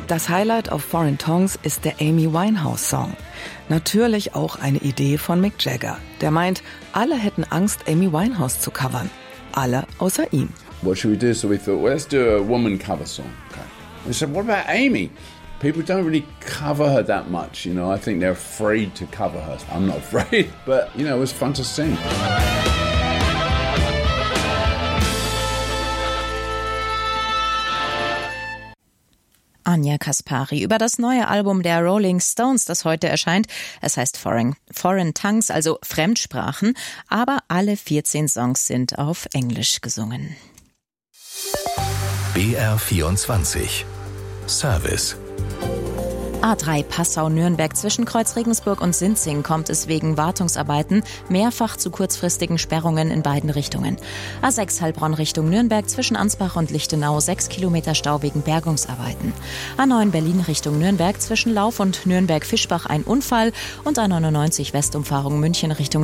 Das Highlight auf Foreign Tongues ist der Amy Winehouse-Song. Natürlich auch eine Idee von Mick Jagger. Der meint, alle hätten Angst, Amy Winehouse zu covern. Alle außer ihm. What should we do? So we thought, well, let's do a woman cover song. Okay. We said, what about Amy? People don't really cover her that much, you know. I think they're afraid to cover her. I'm not afraid, but, you know, it was fun to sing. Anja Kaspari über das neue Album der Rolling Stones, das heute erscheint. Es heißt Foreign Tongues, also Fremdsprachen, aber alle 14 Songs sind auf Englisch gesungen. BR24 Service. A3 Passau-Nürnberg zwischen Kreuz Regensburg und Sinzing kommt es wegen Wartungsarbeiten mehrfach zu kurzfristigen Sperrungen in beiden Richtungen. A6 Heilbronn Richtung Nürnberg zwischen Ansbach und Lichtenau 6 Kilometer Stau wegen Bergungsarbeiten. A9 Berlin Richtung Nürnberg zwischen Lauf und Nürnberg-Fischbach ein Unfall und A99 Westumfahrung München Richtung